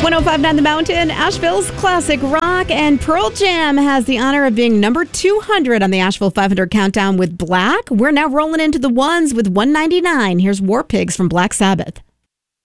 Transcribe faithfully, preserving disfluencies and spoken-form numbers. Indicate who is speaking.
Speaker 1: one oh five point nine The Mountain, Asheville's classic rock, and Pearl Jam has the honor of being number two hundred on the Asheville five hundred countdown with Black. We're now rolling into the ones with one ninety-nine. Here's War Pigs from Black Sabbath.